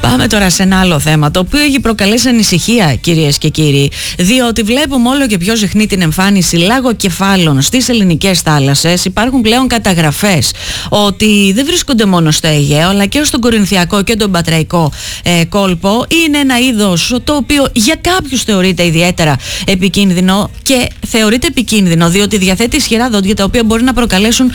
Πάμε τώρα σε ένα άλλο θέμα, το οποίο έχει προκαλέσει ανησυχία, κυρίες και κύριοι, διότι βλέπουμε όλο και πιο συχνή την εμφάνιση λαγοκεφάλων στις ελληνικές θάλασσες. Υπάρχουν πλέον καταγραφές ότι δεν βρίσκονται μόνο στο Αιγαίο, αλλά και στον Κορινθιακό και τον Πατραϊκό κόλπο. Είναι ένα είδος το οποίο για κάποιους θεωρείται ιδιαίτερα επικίνδυνο, και θεωρείται επικίνδυνο διότι διαθέτει ισχυρά δόντια τα οποία μπορεί να προκαλέσουν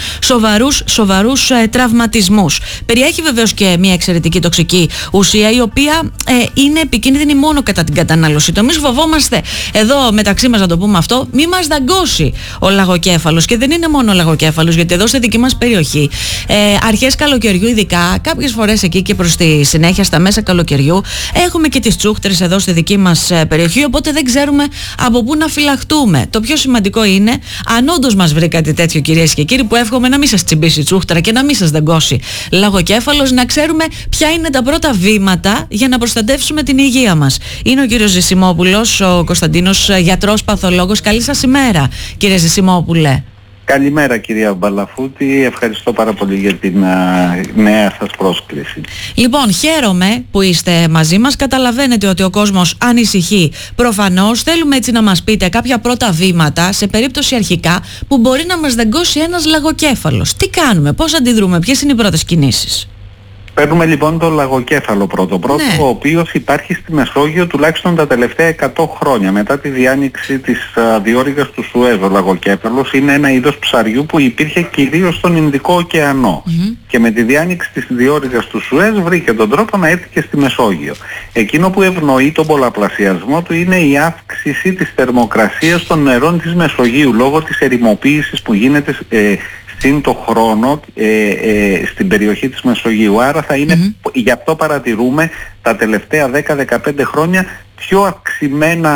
σοβαρούς τραυματισμούς. Περιέχει βεβαίως και μια εξαιρετική τοξική ουσία, η οποία είναι επικίνδυνη μόνο κατά την κατανάλωση. Το εμείς φοβόμαστε εδώ μεταξύ μας, να το πούμε αυτό, μη μας δαγκώσει ο λαγοκέφαλος. Και δεν είναι μόνο ο λαγοκέφαλος, γιατί εδώ στη δική μας περιοχή αρχές καλοκαιριού, ειδικά κάποιες φορές εκεί και προς τη συνέχεια στα μέσα καλοκαιριού, έχουμε και τις τσούχτρες εδώ στη δική μας περιοχή, οπότε δεν ξέρουμε από πού να φυλαχτούμε. Το πιο σημαντικό είναι, αν όντως μας βρει κάτι τέτοιο, κυρίες και κύριοι, που εύχομαι να μην σας τσιμπήσει τσούχτρα και να μην σας δαγκώσει λαγοκέφαλος, να ξέρουμε ποια είναι τα πρώτα βήματα για να προστατεύσουμε την υγεία μας. Είναι ο κύριος Ζησιμόπουλος, ο Κωνσταντίνος, γιατρός παθολόγος. Καλή σας ημέρα, κύριε Ζησιμόπουλε. Καλημέρα, κυρία Μπαλαφούτη. Ευχαριστώ πάρα πολύ για την νέα σας πρόσκληση. Λοιπόν, χαίρομαι που είστε μαζί μας. Καταλαβαίνετε ότι ο κόσμος ανησυχεί. Προφανώς θέλουμε έτσι να μας πείτε κάποια πρώτα βήματα, σε περίπτωση αρχικά που μπορεί να μας δαγκώσει ένας λαγοκέφαλος. Τι κάνουμε, πώς αντιδρούμε, ποιες είναι οι πρώτες κινήσεις? Παίρνουμε λοιπόν το λαγοκέφαλο πρώτο, Ναι. ο οποίος υπάρχει στη Μεσόγειο τουλάχιστον τα τελευταία 100 χρόνια. Μετά τη διάνοιξη της διόρυγας του Σουέζ, ο λαγοκέφαλος είναι ένα είδος ψαριού που υπήρχε κυρίως στον Ινδικό ωκεανό. Και με τη διάνοιξη της διόρυγας του Σουέζ βρήκε τον τρόπο να έρθει και στη Μεσόγειο. Εκείνο που ευνοεί τον πολλαπλασιασμό του είναι η αύξηση της θερμοκρασίας των νερών της Μεσογείου, λόγω της ερημοποίησης που γίνεται συν το χρόνο στην περιοχή της Μεσογείου. Άρα θα είναι, γι' αυτό παρατηρούμε τα τελευταία 10-15 χρόνια πιο αυξημένα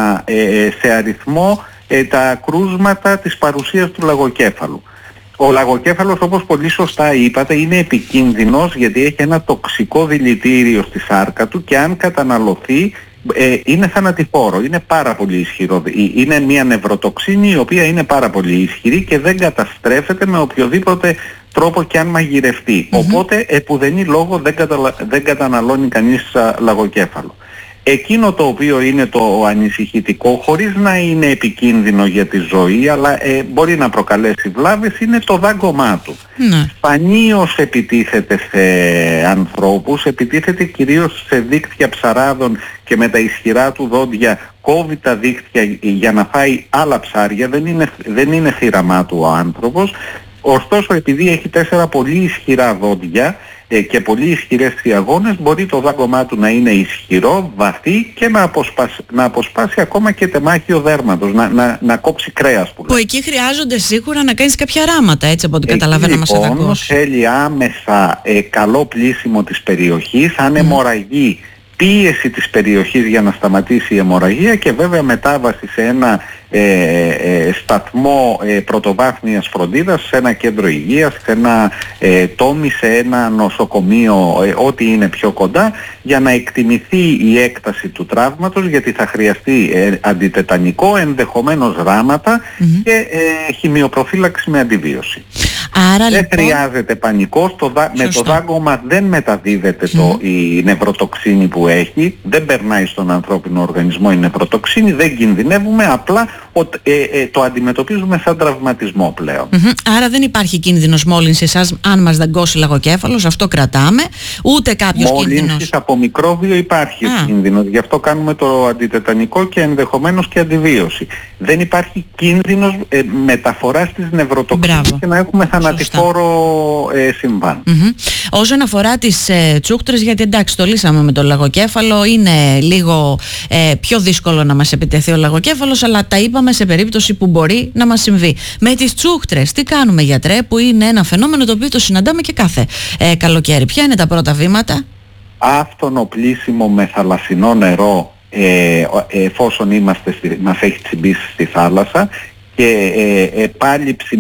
σε αριθμό τα κρούσματα της παρουσίας του λαγοκέφαλου. Ο λαγοκέφαλος, όπως πολύ σωστά είπατε, είναι επικίνδυνος γιατί έχει ένα τοξικό δηλητήριο στη σάρκα του, και αν καταναλωθεί είναι θανατηφόρο, είναι πάρα πολύ ισχυρό. Είναι μια νευροτοξίνη η οποία είναι πάρα πολύ ισχυρή και δεν καταστρέφεται με οποιοδήποτε τρόπο και αν μαγειρευτεί. Οπότε επουδενή λόγο δεν καταναλώνει κανείς λαγοκέφαλο. Εκείνο το οποίο είναι το ανησυχητικό, χωρίς να είναι επικίνδυνο για τη ζωή, αλλά μπορεί να προκαλέσει βλάβες, είναι το δάγκωμά του. Σπανίως επιτίθεται σε ανθρώπους, επιτίθεται κυρίως σε δίκτυα ψαράδων, και με τα ισχυρά του δόντια κόβει τα δίκτυα για να φάει άλλα ψάρια. Δεν είναι θύραμά του ο άνθρωπος. Ωστόσο, επειδή έχει 4 πολύ ισχυρά δόντια και πολύ ισχυρές θυγόνες, μπορεί το δάγκωμά του να είναι ισχυρό, βαθύ και να αποσπάσει ακόμα και τεμάχιο δέρματος, να κόψει κρέας που εκεί χρειάζονται σίγουρα να κάνεις κάποια ράματα, έτσι από ό,τι καταλαβαίνω, να σε δαγκώσει. Θέλει άμεσα καλό πλύσιμο της περιοχής, αν αιμορραγεί, πίεση της περιοχής για να σταματήσει η αιμορραγία, και βέβαια μετάβαση σε ένα σταθμό πρωτοβάθμιας φροντίδας, σε ένα κέντρο υγείας, σε ένα τόμι, σε ένα νοσοκομείο, ό,τι είναι πιο κοντά, για να εκτιμηθεί η έκταση του τραύματος, γιατί θα χρειαστεί αντιτετανικό, ενδεχομένως ράματα και χημειοπροφύλαξη με αντιβίωση. Άρα, δεν λοιπόν, χρειάζεται πανικός, με το δάγκωμα δεν μεταδίδεται η νευροτοξίνη που έχει, δεν περνάει στον ανθρώπινο οργανισμό η νευροτοξίνη, δεν κινδυνεύουμε, απλά το αντιμετωπίζουμε σαν τραυματισμό πλέον. Άρα δεν υπάρχει κίνδυνος μόλυνσης αν μας δαγκώσει λαγοκέφαλος, αυτό κρατάμε, ούτε κάποιος κίνδυνος. Μόλυνσης από μικρόβιο υπάρχει κίνδυνος, γι' αυτό κάνουμε το αντιτετανικό και ενδεχομένως και αντιβίωση. Δεν υπάρχει κίνδυνος μεταφοράς της νευροτοξίνης και να έχουμε θανατηφόρο συμβάν. Όσον αφορά τις τσούχτρες, γιατί εντάξει, το λύσαμε με το λαγοκέφαλο, είναι λίγο πιο δύσκολο να μας επιτεθεί ο λαγοκέφαλος, αλλά τα είπαμε σε περίπτωση που μπορεί να μας συμβεί. Με τις τσούχτρες, τι κάνουμε, γιατρέ, που είναι ένα φαινόμενο το οποίο το συναντάμε και κάθε καλοκαίρι? Ποια είναι τα πρώτα βήματα? Άφθονο πλύσιμο με θαλασσινό νερό, εφόσον μας έχει τσιμπήσει στη θάλασσα, και επάλυψη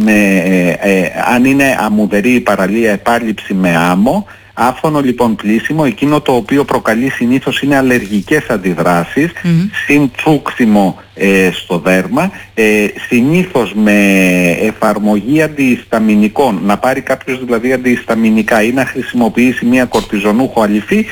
αν είναι αμμουδερή η παραλία, επάλυψη με άμμο. Άφθονο λοιπόν πλύσιμο, εκείνο το οποίο προκαλεί συνήθως είναι αλλεργικές αντιδράσεις, συν τσούξιμο στο δέρμα, συνήθως με εφαρμογή αντιհισταμινικών, να πάρει κάποιος δηλαδή αντιχισταμινικά ή να χρησιμοποιήσει μια κορτιζονούχο αλυφή,